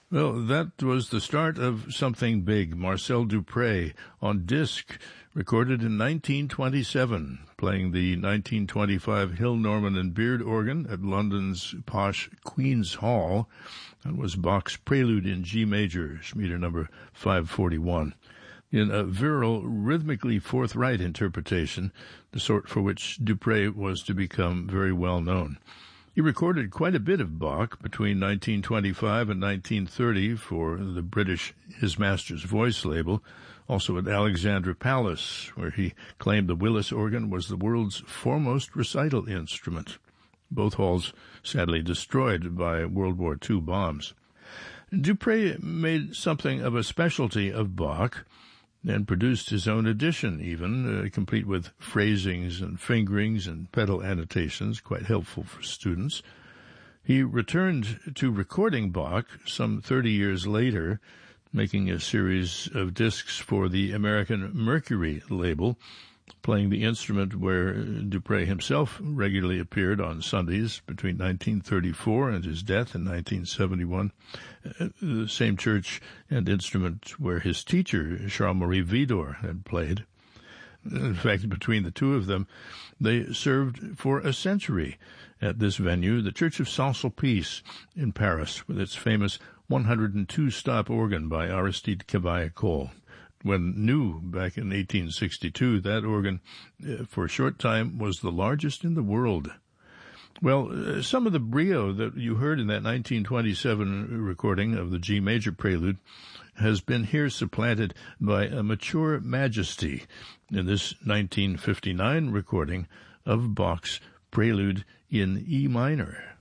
Well, that was the start of something big. Marcel Dupré on disc, recorded in 1927, playing the 1925 Hill, Norman and Beard organ at London's posh Queen's Hall. That was Bach's Prelude in G major, Schmieder number 541. In a virile, rhythmically forthright interpretation, the sort for which Dupré was to become very well known. He recorded quite a bit of Bach between 1925 and 1930 for the British His Master's Voice label, also at Alexandra Palace, where he claimed the Willis organ was the world's foremost recital instrument. Both halls sadly destroyed by World War II bombs. Dupré made something of a specialty of Bach, and produced his own edition even, complete with phrasings and fingerings and pedal annotations, quite helpful for students. He returned to recording Bach some 30 years later, making a series of discs for the American Mercury label, playing the instrument where Dupré himself regularly appeared on Sundays between 1934 and his death in 1971, the same church and instrument where his teacher, Charles-Marie Widor, had played. In fact, between the two of them, they served for a century at this venue, the Church of Saint-Sulpice in Paris, with its famous 102-stop organ by Aristide Cavaillé-Coll. When new back in 1862, that organ, for a short time, was the largest in the world. Well, some of the brio that you heard in that 1927 recording of the G major prelude has been here supplanted by a mature majesty in this 1959 recording of Bach's Prelude in E minor.